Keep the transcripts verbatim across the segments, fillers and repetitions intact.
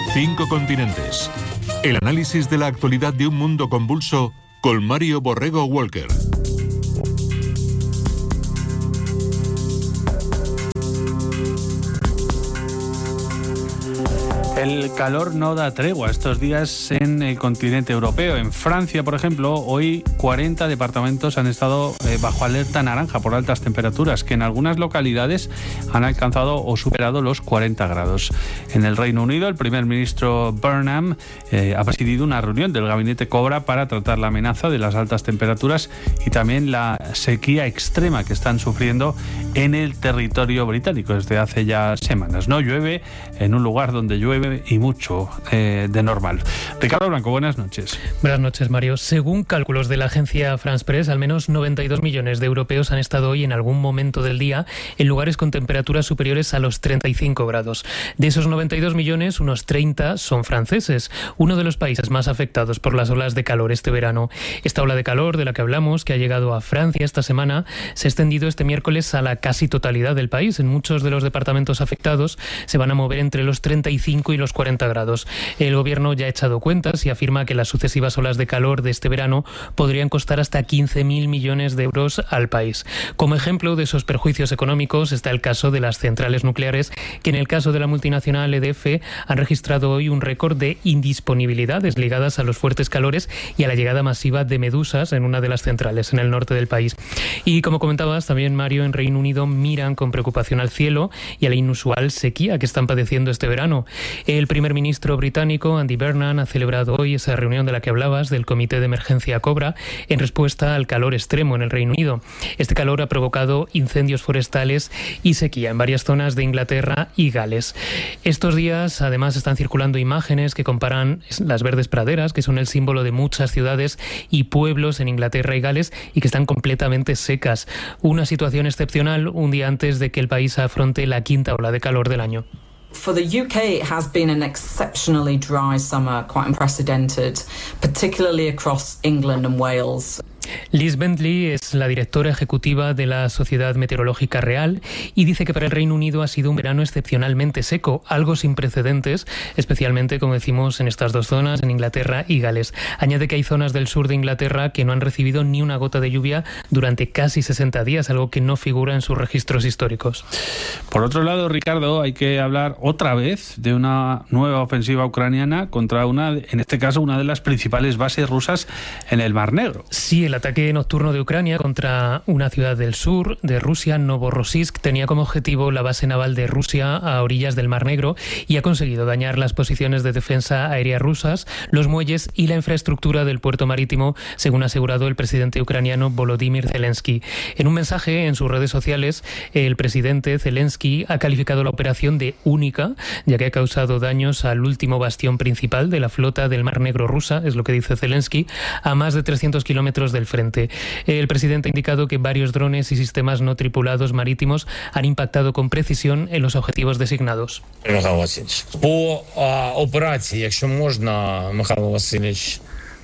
Cinco continentes. El análisis de la actualidad de un mundo convulso con Mario Borrego Walker. El calor no da tregua estos días en el continente europeo. En Francia, por ejemplo, hoy cuarenta departamentos han estado eh, bajo alerta naranja por altas temperaturas, que en algunas localidades han alcanzado o superado los cuarenta grados. En el Reino Unido, el primer ministro Burnham eh, ha presidido una reunión del gabinete Cobra para tratar la amenaza de las altas temperaturas y también la sequía extrema que están sufriendo en el territorio británico desde hace ya semanas. No llueve en un lugar donde llueve y mucho eh, de normal. Ricardo Blanco, buenas noches. Buenas noches, Mario. Según cálculos de la agencia France Press, al menos noventa y dos millones de europeos han estado hoy en algún momento del día en lugares con temperaturas superiores a los treinta y cinco grados. De esos noventa y dos millones, unos treinta son franceses, uno de los países más afectados por las olas de calor este verano. Esta ola de calor de la que hablamos, que ha llegado a Francia esta semana, se ha extendido este miércoles a la casi totalidad del país. En muchos de los departamentos afectados se van a mover entre los treinta y cinco y los cuarenta grados. El gobierno ya ha echado cuentas y afirma que las sucesivas olas de calor de este verano podrían costar hasta quince mil millones de euros al país. Como ejemplo de esos perjuicios económicos está el caso de las centrales nucleares, que en el caso de la multinacional E D F han registrado hoy un récord de indisponibilidades ligadas a los fuertes calores y a la llegada masiva de medusas en una de las centrales en el norte del país. Y como comentabas también, Mario, en Reino Unido miran con preocupación al cielo y a la inusual sequía que están padeciendo este verano. El primer ministro británico, Andy Burnham, ha celebrado hoy esa reunión de la que hablabas del Comité de Emergencia Cobra en respuesta al calor extremo en el Reino Unido. Este calor ha provocado incendios forestales y sequía en varias zonas de Inglaterra y Gales. Estos días, además, están circulando imágenes que comparan las verdes praderas, que son el símbolo de muchas ciudades y pueblos en Inglaterra y Gales, y que están completamente secas. Una situación excepcional un día antes de que el país afronte la quinta ola de calor del año. For the U K, it has been an exceptionally dry summer, quite unprecedented, particularly across England and Wales. Liz Bentley es la directora ejecutiva de la Sociedad Meteorológica Real y dice que para el Reino Unido ha sido un verano excepcionalmente seco, algo sin precedentes, especialmente, como decimos, en estas dos zonas, en Inglaterra y Gales. Añade que hay zonas del sur de Inglaterra que no han recibido ni una gota de lluvia durante casi sesenta días, algo que no figura en sus registros históricos. Por otro lado, Ricardo, hay que hablar otra vez de una nueva ofensiva ucraniana contra una, en este caso, una de las principales bases rusas en el Mar Negro. Sí, el ataque nocturno de Ucrania contra una ciudad del sur de Rusia, Novorossiysk, tenía como objetivo la base naval de Rusia a orillas del Mar Negro y ha conseguido dañar las posiciones de defensa aérea rusas, los muelles y la infraestructura del puerto marítimo, según ha asegurado el presidente ucraniano Volodymyr Zelensky. En un mensaje en sus redes sociales, el presidente Zelensky ha calificado la operación de única, ya que ha causado daños al último bastión principal de la flota del Mar Negro rusa, es lo que dice Zelensky, a más de trescientos kilómetros del frente. El presidente ha indicado que varios drones y sistemas no tripulados marítimos han impactado con precisión en los objetivos designados. Михайло Васильович, по операції, якщо можна, Михайло Васильович,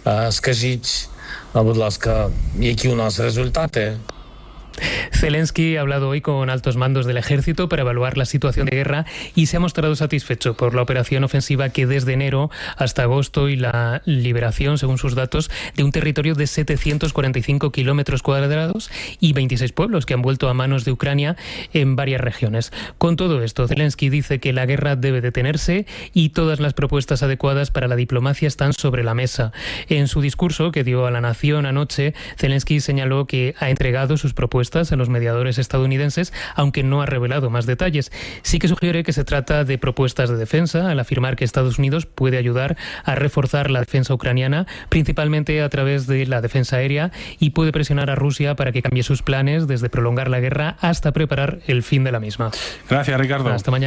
скажіть, будь ласка, які у нас результати? Zelensky ha hablado hoy con altos mandos del ejército para evaluar la situación de guerra y se ha mostrado satisfecho por la operación ofensiva que desde enero hasta agosto y la liberación, según sus datos, de un territorio de setecientos cuarenta y cinco kilómetros cuadrados y veintiséis pueblos que han vuelto a manos de Ucrania en varias regiones. Con todo esto, Zelensky dice que la guerra debe detenerse y todas las propuestas adecuadas para la diplomacia están sobre la mesa. En su discurso que dio a la nación anoche, Zelensky señaló que ha entregado sus propuestas a los mediadores estadounidenses, aunque no ha revelado más detalles. Sí que sugiere que se trata de propuestas de defensa, al afirmar que Estados Unidos puede ayudar a reforzar la defensa ucraniana, principalmente a través de la defensa aérea, y puede presionar a Rusia para que cambie sus planes desde prolongar la guerra hasta preparar el fin de la misma. Gracias, Ricardo. Hasta mañana.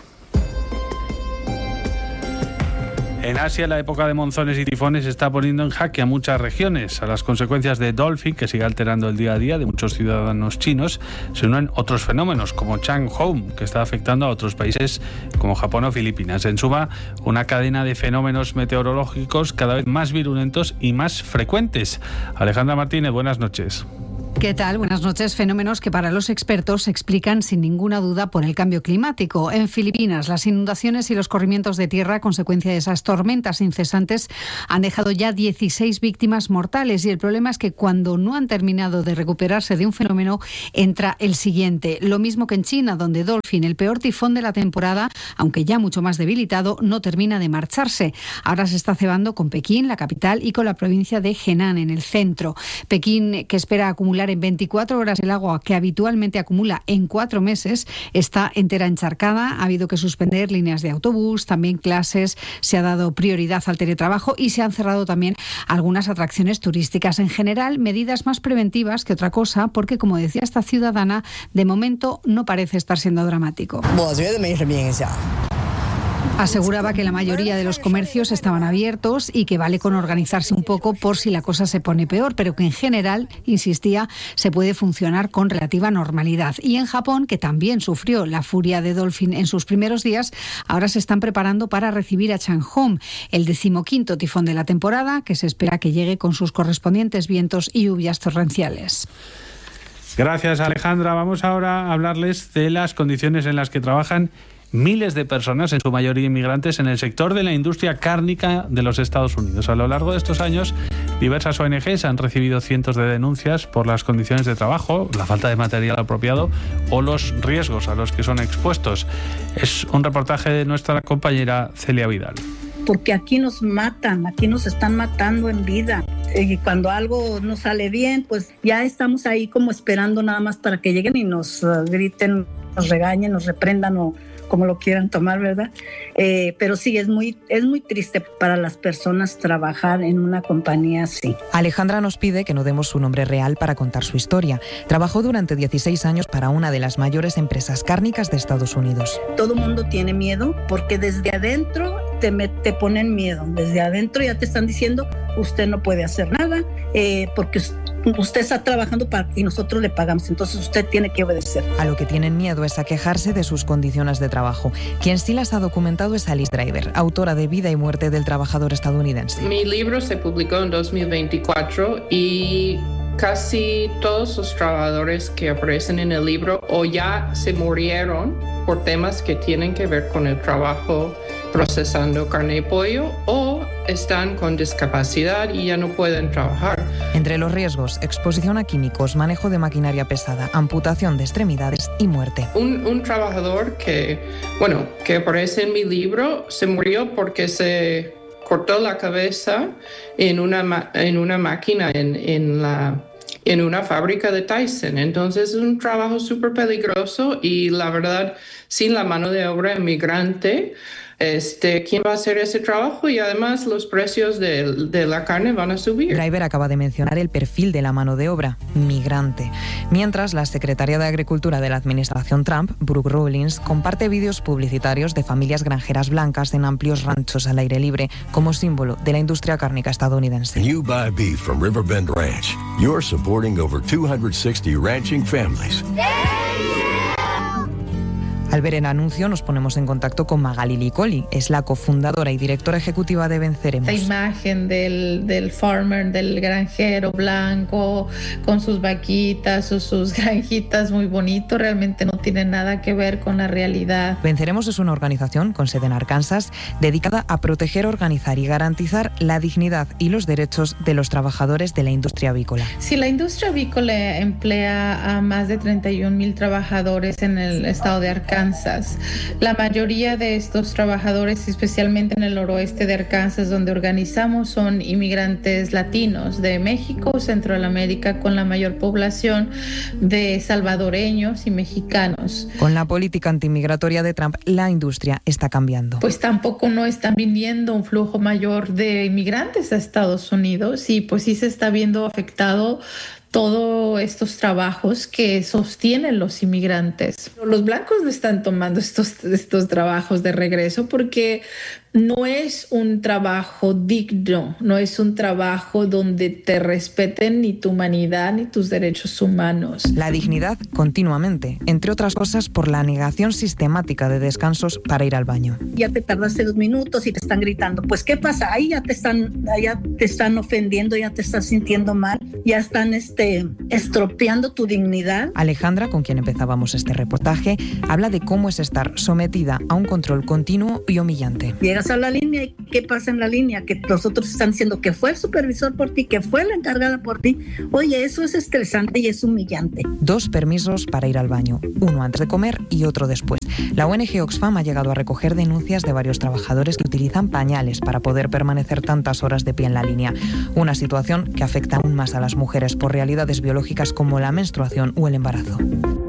En Asia, la época de monzones y tifones está poniendo en jaque a muchas regiones. A las consecuencias de Dolphin, que sigue alterando el día a día de muchos ciudadanos chinos, se unen otros fenómenos como Changhoe, que está afectando a otros países como Japón o Filipinas. En suma, una cadena de fenómenos meteorológicos cada vez más virulentos y más frecuentes. Alejandra Martínez, buenas noches. ¿Qué ¿Qué tal? Buenas noches. Fenómenos que para los expertos se explican sin ninguna duda por el cambio climático. En Filipinas, las inundaciones y los corrimientos de tierra a consecuencia de esas tormentas incesantes han dejado ya dieciséis víctimas mortales, y el problema es que cuando no han terminado de recuperarse de un fenómeno, entra el siguiente. Lo mismo que en China, donde Dolphin, el peor tifón de la temporada, aunque ya mucho más debilitado, no termina de marcharse. Ahora se está cebando con Pekín, la capital, y con la provincia de Henan, en el centro. Pekín, que espera acumular en veinticuatro horas el agua que habitualmente acumula en cuatro meses, está entera encharcada. Ha habido que suspender líneas de autobús, también clases, se ha dado prioridad al teletrabajo y se han cerrado también algunas atracciones turísticas. En general, medidas más preventivas que otra cosa, porque, como decía esta ciudadana, de momento no parece estar siendo dramático. Aseguraba que la mayoría de los comercios estaban abiertos y que vale con organizarse un poco por si la cosa se pone peor, pero que en general, insistía, se puede funcionar con relativa normalidad. Y en Japón, que también sufrió la furia de Dolphin en sus primeros días, ahora se están preparando para recibir a Changhong, el decimoquinto tifón de la temporada, que se espera que llegue con sus correspondientes vientos y lluvias torrenciales. Gracias, Alejandra. Vamos ahora a hablarles de las condiciones en las que trabajan miles de personas, en su mayoría inmigrantes, en el sector de la industria cárnica de los Estados Unidos. A lo largo de estos años, diversas O N Ges han recibido cientos de denuncias por las condiciones de trabajo, la falta de material apropiado o los riesgos a los que son expuestos. Es un reportaje de nuestra compañera Celia Vidal. Porque aquí nos matan, aquí nos están matando en vida. Y cuando algo no sale bien, pues ya estamos ahí como esperando nada más para que lleguen y nos uh, griten, nos regañen, nos reprendan o como lo quieran tomar, ¿verdad? Eh, pero sí, es muy, es muy triste para las personas trabajar en una compañía así. Alejandra nos pide que no demos su nombre real para contar su historia. Trabajó durante dieciséis años para una de las mayores empresas cárnicas de Estados Unidos. Todo el mundo tiene miedo porque desde adentro te, me, te ponen miedo. Desde adentro ya te están diciendo, usted no puede hacer nada eh, porque usted está trabajando para y nosotros le pagamos, entonces usted tiene que obedecer. A lo que tienen miedo es a quejarse de sus condiciones de trabajo. Quien sí las ha documentado es Alice Driver, autora de Vida y Muerte del Trabajador Estadounidense. Mi libro se publicó en dos mil veinticuatro y casi todos los trabajadores que aparecen en el libro o ya se murieron por temas que tienen que ver con el trabajo procesando carne y pollo, o están con discapacidad y ya no pueden trabajar. Entre los riesgos, exposición a químicos, manejo de maquinaria pesada, amputación de extremidades y muerte. Un, un trabajador que, bueno, que aparece en mi libro se murió porque se cortó la cabeza en una, en una máquina en, en, la, en una fábrica de Tyson. Entonces es un trabajo súper peligroso y la verdad, sin la mano de obra inmigrante, Este, ¿quién va a hacer ese trabajo? Y además los precios de, de la carne van a subir. Driver acaba de mencionar el perfil de la mano de obra, migrante. Mientras, la secretaria de Agricultura de la administración Trump, Brooke Rollins, comparte vídeos publicitarios de familias granjeras blancas en amplios ranchos al aire libre como símbolo de la industria cárnica estadounidense. When you buy beef from Riverbend Ranch, you're supporting over two hundred sixty ranching families. Al ver el anuncio nos ponemos en contacto con Magali Licoli, es la cofundadora y directora ejecutiva de Venceremos. La imagen del, del farmer, del granjero blanco, con sus vaquitas o sus granjitas, muy bonito, realmente no tiene nada que ver con la realidad. Venceremos es una organización con sede en Arkansas dedicada a proteger, organizar y garantizar la dignidad y los derechos de los trabajadores de la industria avícola. Si la industria avícola emplea a más de treinta y un mil trabajadores en el estado de Arkansas, la mayoría de estos trabajadores, especialmente en el noroeste de Arkansas, donde organizamos, son inmigrantes latinos de México, Centroamérica, con la mayor población de salvadoreños y mexicanos. Con la política antimigratoria de Trump, la industria está cambiando. Pues tampoco no están viniendo un flujo mayor de inmigrantes a Estados Unidos y pues sí se está viendo afectado todos estos trabajos que sostienen los inmigrantes. Los blancos no están tomando estos, estos trabajos de regreso porque no es un trabajo digno, no es un trabajo donde te respeten ni tu humanidad ni tus derechos humanos. La dignidad continuamente, entre otras cosas por la negación sistemática de descansos para ir al baño. Ya te tardaste dos minutos y te están gritando. Pues ¿qué pasa? Ahí ya te están, ya te están ofendiendo, ya te estás sintiendo mal. ya están este, estropeando tu dignidad. Alejandra, con quien empezábamos este reportaje, habla de cómo es estar sometida a un control continuo y humillante. Llegas a la línea y ¿qué pasa en la línea? Que los otros están diciendo que fue el supervisor por ti, que fue la encargada por ti. Oye, eso es estresante y es humillante. Dos permisos para ir al baño, uno antes de comer y otro después. La O N G Oxfam ha llegado a recoger denuncias de varios trabajadores que utilizan pañales para poder permanecer tantas horas de pie en la línea. Una situación que afecta aún más a las mujeres por realidades biológicas como la menstruación o el embarazo.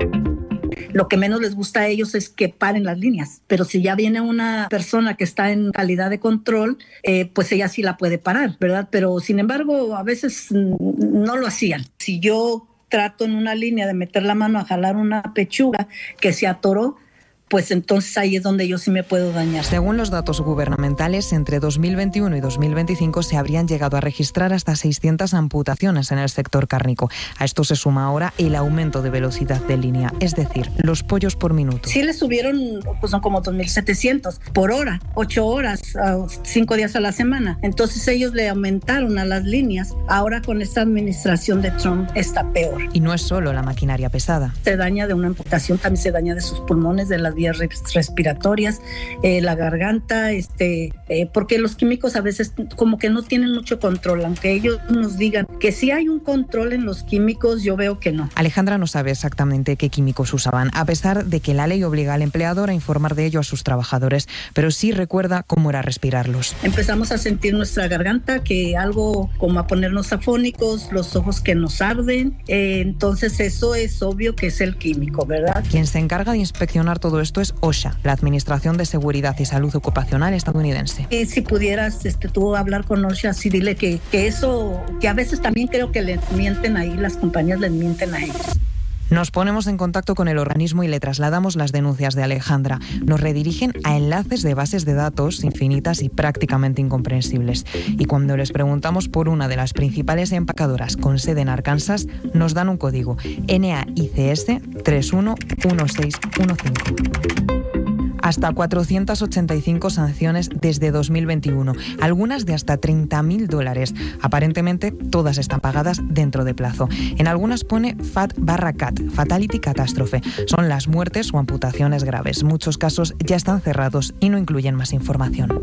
Lo que menos les gusta a ellos es que paren las líneas, pero si ya viene una persona que está en calidad de control, eh, pues ella sí la puede parar, ¿verdad? Pero sin embargo, a veces no lo hacían. Si yo trato en una línea de meter la mano a jalar una pechuga que se atoró, pues entonces ahí es donde yo sí me puedo dañar. Según los datos gubernamentales, entre dos mil veintiuno y dos mil veinticinco se habrían llegado a registrar hasta seiscientas amputaciones en el sector cárnico. A esto se suma ahora el aumento de velocidad de línea, es decir, los pollos por minuto. Sí le subieron, pues son como dos mil setecientos por hora, ocho horas, cinco días a la semana. Entonces ellos le aumentaron a las líneas. Ahora con esta administración de Trump está peor. Y no es solo la maquinaria pesada. Se daña de una amputación, también se daña de sus pulmones, de las vías respiratorias, eh, la garganta, este, eh, porque los químicos a veces como que no tienen mucho control, aunque ellos nos digan que sí hay un control en los químicos, yo veo que no. Alejandra no sabe exactamente qué químicos usaban, a pesar de que la ley obliga al empleador a informar de ello a sus trabajadores, pero sí recuerda cómo era respirarlos. Empezamos a sentir nuestra garganta, que algo como a ponernos afónicos, los ojos que nos arden, eh, entonces eso es obvio que es el químico, ¿verdad? Quien se encarga de inspeccionar todo esto Esto es OSHA, la Administración de Seguridad y Salud Ocupacional estadounidense. Y si pudieras este, tú hablar con OSHA, sí dile que, que eso, que a veces también creo que les mienten ahí, las compañías les mienten a ellos. Nos ponemos en contacto con el organismo y le trasladamos las denuncias de Alejandra. Nos redirigen a enlaces de bases de datos infinitas y prácticamente incomprensibles. Y cuando les preguntamos por una de las principales empacadoras con sede en Arkansas, nos dan un código N A I C S tres uno uno seis uno cinco. Hasta cuatrocientas ochenta y cinco sanciones desde dos mil veintiuno, algunas de hasta treinta mil dólares. Aparentemente, todas están pagadas dentro de plazo. En algunas pone F A T barra C A T, Fatality Catástrofe. Son las muertes o amputaciones graves. Muchos casos ya están cerrados y no incluyen más información.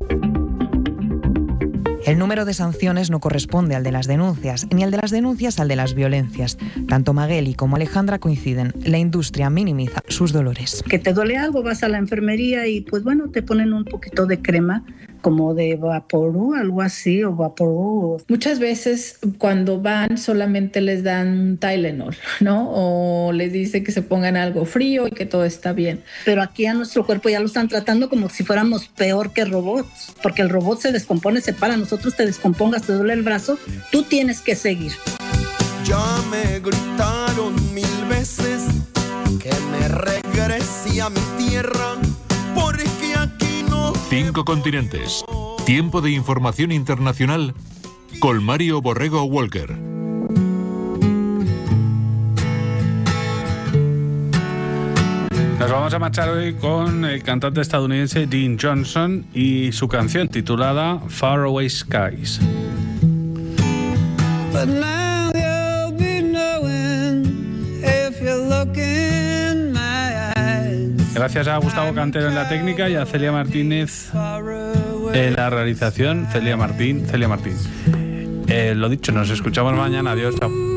El número de sanciones no corresponde al de las denuncias, ni al de las denuncias al de las violencias. Tanto Magueli como Alejandra coinciden. La industria minimiza sus dolores. Que te duele algo, vas a la enfermería y pues bueno, te ponen un poquito de crema, como de Vaporú, algo así, o Vaporú. Muchas veces cuando van solamente les dan Tylenol, ¿no? O les dice que se pongan algo frío y que todo está bien. Pero aquí a nuestro cuerpo ya lo están tratando como si fuéramos peor que robots, porque el robot se descompone, se para, nosotros te descompongas, te duele el brazo, tú tienes que seguir. Ya me gritaron mil veces que me regrese a mi tierra, porque aquí no... Cinco continentes. Tiempo de información internacional con Mario Borrego Walker. Nos vamos a marchar hoy con el cantante estadounidense Dean Johnson y su canción titulada Faraway Skies. But now you'll be knowing if you look in my eyes. Gracias a Gustavo Cantero en la técnica y a Celia Martínez en la realización. Celia Martín, Celia Martín. Eh, lo dicho, nos escuchamos mañana. Adiós, chao.